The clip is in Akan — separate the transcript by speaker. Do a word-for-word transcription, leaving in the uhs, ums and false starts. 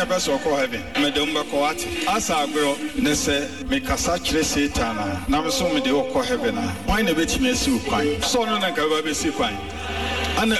Speaker 1: beso ko heaven me de umbe ko ati asa agro ne se me kasa kire Satan na me so me de ko heaven a why na betimi asi kwan so no na ka ba besi kwan ana